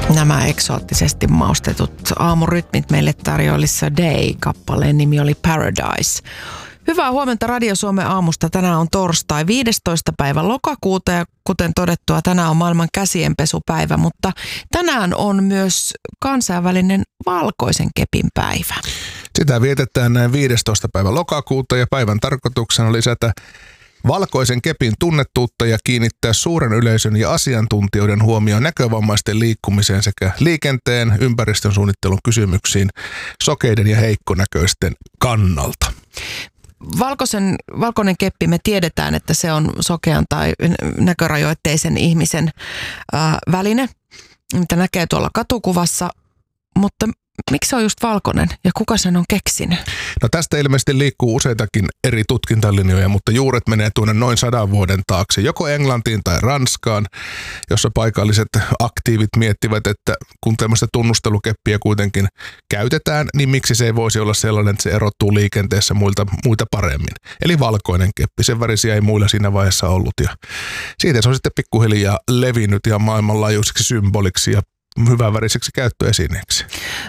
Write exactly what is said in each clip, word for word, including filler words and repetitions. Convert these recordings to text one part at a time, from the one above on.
Nämä eksoottisesti maustetut aamurytmit meille tarjoilissa Day-kappaleen nimi oli Paradise. Hyvää huomenta Radio Suomen aamusta. Tänään on torstai viidestoista päivä lokakuuta ja kuten todettua, tänään on maailman käsienpesupäivä, mutta tänään on myös kansainvälinen valkoisen kepin päivä. Sitä vietetään näin viidestoista päivä lokakuuta ja päivän tarkoituksena on lisätä valkoisen kepin tunnettuutta ja kiinnittää suuren yleisön ja asiantuntijoiden huomioon näkövammaisten liikkumiseen sekä liikenteen, ympäristön suunnittelun kysymyksiin sokeiden ja heikkonäköisten kannalta. Valkoisen, valkoinen keppi, me tiedetään, että se on sokean tai näkörajoitteisen ihmisen ää, väline, mitä näkee tuolla katukuvassa, mutta miksi se on just valkoinen ja kuka sen on keksinyt? No tästä ilmeisesti liikkuu useitakin eri tutkintalinjoja, mutta juuret menee tuonne noin sadan vuoden taakse, joko Englantiin tai Ranskaan, jossa paikalliset aktiivit miettivät, että kun tämmöistä tunnustelukeppiä kuitenkin käytetään, niin miksi se ei voisi olla sellainen, että se erottuu liikenteessä muilta, muita paremmin. Eli valkoinen keppi, sen värisiä ei muilla siinä vaiheessa ollut ja siitä se on sitten pikkuhiljaa levinnyt ihan maailmanlaajuiseksi symboliksi ja hyvänväriseksi käyttöesineeksi.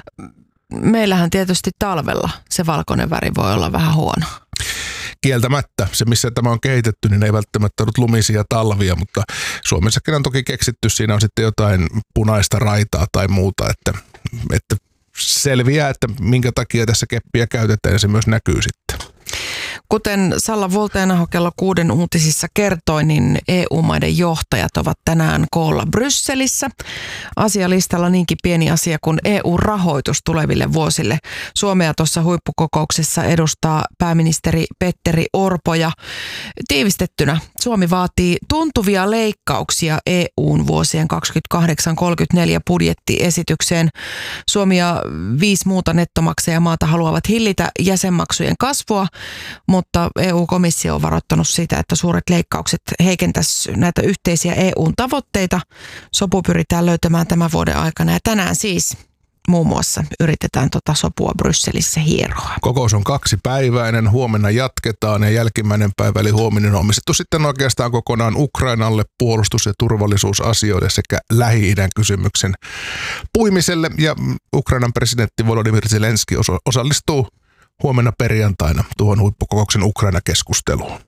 Meillähän tietysti talvella se valkoinen väri voi olla vähän huono. Kieltämättä. Se, missä tämä on kehitetty, niin ei välttämättä ollut lumisia talvia, mutta Suomessakin on toki keksitty. Siinä on sitten jotain punaista raitaa tai muuta, että, että selviää, että minkä takia tässä keppiä käytetään ja se myös näkyy sitten. Kuten Salla Voltenaho kello kuuden uutisissa kertoi, niin E U-maiden johtajat ovat tänään koolla Brysselissä. Asialistalla niinkin pieni asia kuin E U-rahoitus tuleville vuosille. Suomea tuossa huippukokouksessa edustaa pääministeri Petteri Orpo ja tiivistettynä Suomi vaatii tuntuvia leikkauksia E U:n vuosien kaksikymmentäkahdeksan kolmekymmentäneljä budjettiesitykseen. Suomi ja viisi muuta nettomaksajamaata haluavat hillitä jäsenmaksujen kasvua, mutta E U-komissio on varoittanut sitä, että suuret leikkaukset heikentäisivät näitä yhteisiä E U:n tavoitteita. Sopu pyritään löytämään tämän vuoden aikana ja tänään siis muun muassa yritetään tota sopua Brysselissä hieroa. Kokous on kaksipäiväinen, huomenna jatketaan ja jälkimmäinen päivä eli huominen on omistettu sitten oikeastaan kokonaan Ukrainalle puolustus- ja turvallisuusasioille sekä Lähi-idän kysymyksen puimiselle ja Ukrainan presidentti Volodymyr Zelenski osallistuu huomenna perjantaina tuohon huippukokouksen Ukraina-keskusteluun.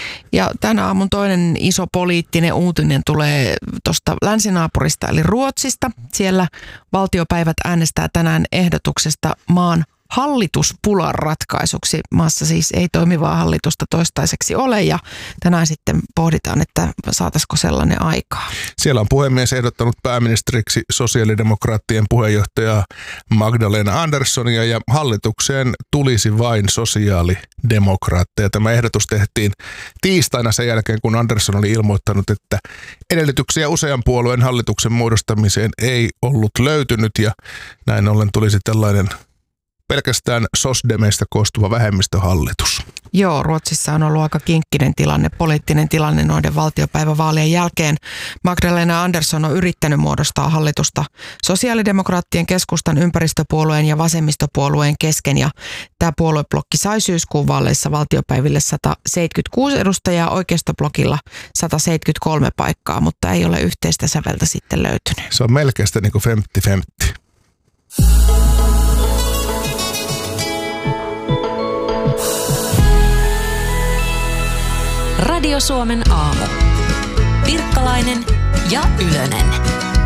Ja tänä aamun toinen iso poliittinen uutinen tulee tuosta länsinaapurista eli Ruotsista. Siellä valtiopäivät äänestää tänään ehdotuksesta maan hallituspulan ratkaisuksi. Maassa siis ei toimivaa hallitusta toistaiseksi ole ja tänään sitten pohditaan, että saataisiko sellainen aikaa. Siellä on puhemies ehdottanut pääministeriksi sosiaalidemokraattien puheenjohtajaa Magdalena Anderssonia ja hallitukseen tulisi vain sosiaalidemokraatteja. Tämä ehdotus tehtiin tiistaina sen jälkeen, kun Andersson oli ilmoittanut, että edellytyksiä usean puolueen hallituksen muodostamiseen ei ollut löytynyt ja näin ollen tulisi tällainen pelkästään sosdemeista koostuva vähemmistöhallitus. Joo, Ruotsissa on ollut aika kinkkinen tilanne, poliittinen tilanne noiden valtiopäivävaalien jälkeen. Magdalena Andersson on yrittänyt muodostaa hallitusta sosiaalidemokraattien, keskustan, ympäristöpuolueen ja vasemmistopuolueen kesken. Ja tämä puolueblokki sai syyskuun vaaleissa valtiopäiville sata seitsemänkymmentäkuusi edustajaa, oikeistoblokilla sata seitsemänkymmentäkolme paikkaa, mutta ei ole yhteistä säveltä sitten löytynyt. Se on melkein sitä niin kuin femtti femtti. Radio Suomen aamu. Pirkkalainen ja Ylönen.